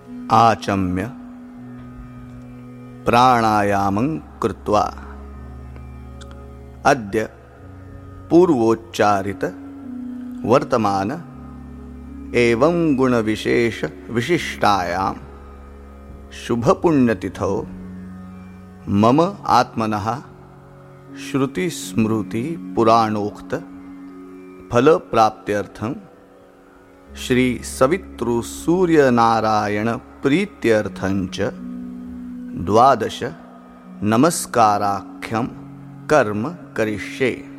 आचम्य प्राणायामं कृत्वा अद्य पूर्वोच्चारित वर्तमान एवं गुणविशेष विशिष्टायां शुभपुण्यतिथौ मम आत्मनः श्रुति स्मृति पुराणोक्त फलप्राप्त्यर्थं श्री सवितृ सूर्य नारायण प्रीत्यर्थंच 12 नमस्काराख्यं कर्म करिष्ये।